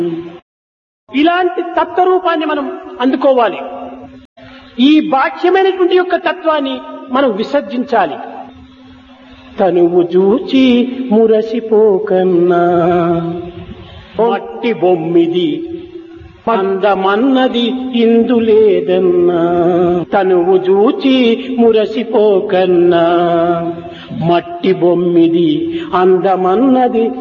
ఇలాంటి తత్వరూపాన్ని మనం అందుకోవాలి. ఈ బాహ్యమైనటువంటి యొక్క తత్వాన్ని మనం విసర్జించాలి. తనువు చూచి మురసిపోకన్నా మట్టి బొమ్మిది అందమన్నది ఇందు లేదన్నా. తనువు చూచి మురసిపోకన్నా మట్టి బొమ్మిది అందమన్నది